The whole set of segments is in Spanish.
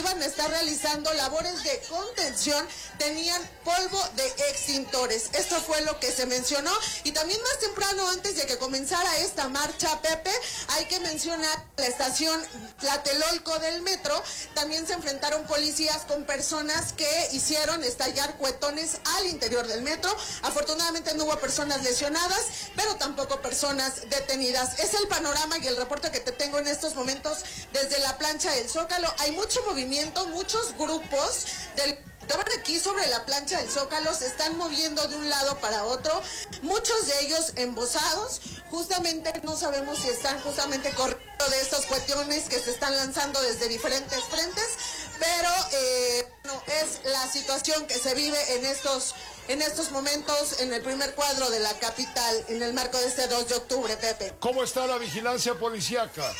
iban a estar realizando labores de contención tenían polvo de extintores. Esto fue lo que se mencionó. Y también más temprano, antes de que comenzara esta marcha, Pepe, hay que mencionar la estación Tlatelolco del metro. También se enfrentaron policías con personas que hicieron estallar cuetones al interior del metro. Afortunadamente no hubo personas lesionadas, pero tampoco personas detenidas. Es el panorama y el reporte que te tengo en estos momentos desde la plancha del Zócalo. Hay mucho movimiento, muchos grupos del aquí sobre la plancha del Zócalo se están moviendo de un lado para otro, muchos de ellos embosados. Justamente no sabemos si están justamente corriendo de estos cuestiones que se están lanzando desde diferentes frentes, pero no es la situación que se vive en estos momentos en el primer cuadro de la capital, en el marco de este 2 de octubre, Pepe. ¿Cómo está la vigilancia policíaca?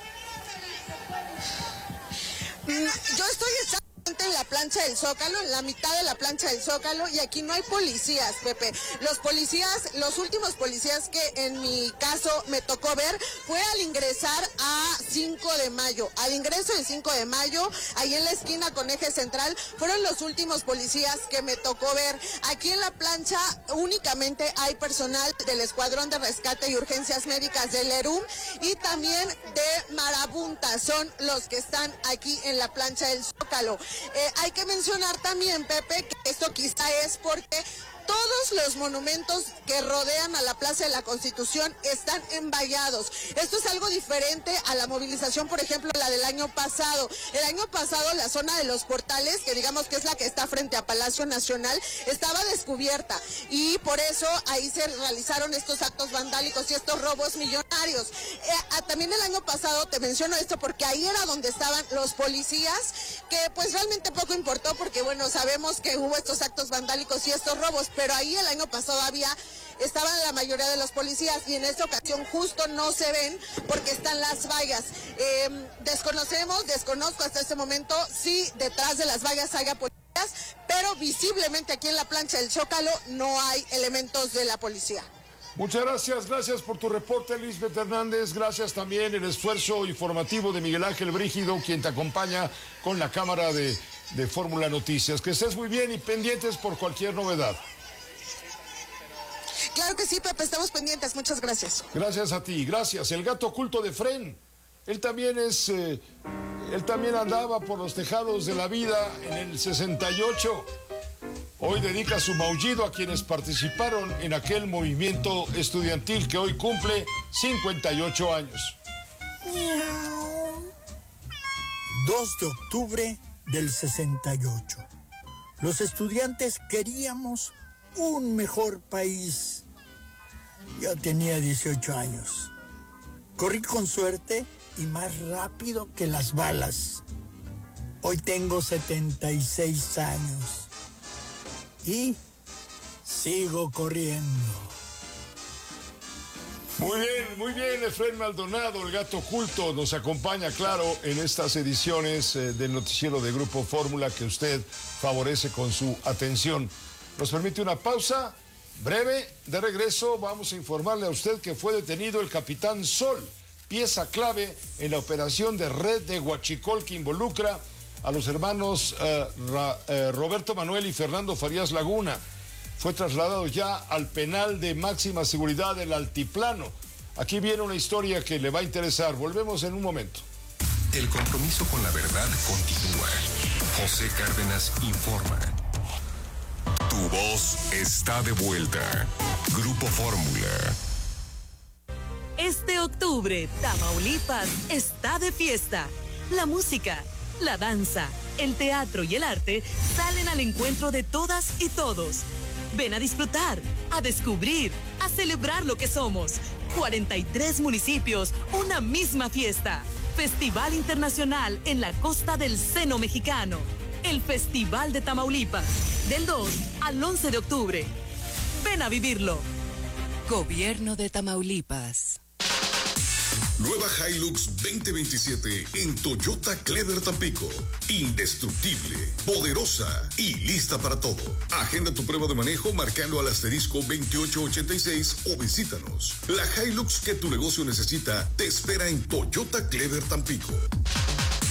Yo estoy en la plancha del Zócalo, en la mitad de la plancha del Zócalo, y aquí no hay policías, Pepe. Los últimos policías que en mi caso me tocó ver fue al ingresar a 5 de mayo. Al ingreso del 5 de mayo, ahí en la esquina con eje central, fueron los últimos policías que me tocó ver. Aquí en la plancha únicamente hay personal del Escuadrón de Rescate y Urgencias Médicas del ERUM y también de Marabunta, son los que están aquí en la plancha del Zócalo. Hay que mencionar también, Pepe, que esto quizá es porque todos los monumentos que rodean a la Plaza de la Constitución están envallados. Esto es algo diferente a la movilización, por ejemplo, la del año pasado. El año pasado la zona de los portales, que digamos que es la que está frente a Palacio Nacional, estaba descubierta y por eso ahí se realizaron estos actos vandálicos y estos robos millonarios. También el año pasado, te menciono esto porque ahí era donde estaban los policías, que pues realmente poco importó porque bueno, sabemos que hubo estos actos vandálicos y estos robos, pero ahí el año pasado estaban la mayoría de los policías y en esta ocasión justo no se ven porque están las vallas. Desconozco hasta este momento si detrás de las vallas haya policías, pero visiblemente aquí en la plancha del Zócalo no hay elementos de la policía. Muchas gracias por tu reporte, Lisbeth Hernández. Gracias también el esfuerzo informativo de Miguel Ángel Brígido, quien te acompaña con la cámara de Fórmula Noticias. Que estés muy bien y pendientes por cualquier novedad. Claro que sí, Pepe, estamos pendientes. Muchas gracias. Gracias a ti, gracias. El gato oculto de Fren. Él también andaba por los tejados de la vida en el 68. Hoy dedica su maullido a quienes participaron en aquel movimiento estudiantil que hoy cumple 58 años. 2 de octubre del 68. Los estudiantes queríamos un mejor país. Yo tenía 18 años. Corrí con suerte y más rápido que las balas. Hoy tengo 76 años. Y sigo corriendo. Muy bien, Efraín Maldonado, el gato oculto, nos acompaña, claro, en estas ediciones del noticiero de Grupo Fórmula que usted favorece con su atención. Nos permite una pausa breve. De regreso vamos a informarle a usted que fue detenido el capitán Sol, pieza clave en la operación de red de Huachicol que involucra a los hermanos Roberto Manuel y Fernando Farías Laguna. Fue trasladado ya al penal de máxima seguridad del Altiplano. Aquí viene una historia que le va a interesar. Volvemos en un momento. El compromiso con la verdad continúa. José Cárdenas informa. Tu voz está de vuelta. Grupo Fórmula. Este octubre, Tamaulipas está de fiesta. La música, la danza, el teatro y el arte salen al encuentro de todas y todos. Ven a disfrutar, a descubrir, a celebrar lo que somos. 43 municipios, una misma fiesta. Festival Internacional en la costa del Seno Mexicano. El Festival de Tamaulipas, del 2 al 11 de octubre. Ven a vivirlo. Gobierno de Tamaulipas. Nueva Hilux 2027 en Toyota Clever Tampico. Indestructible, poderosa y lista para todo. Agenda tu prueba de manejo marcando al asterisco 2886 o visítanos. La Hilux que tu negocio necesita te espera en Toyota Clever Tampico.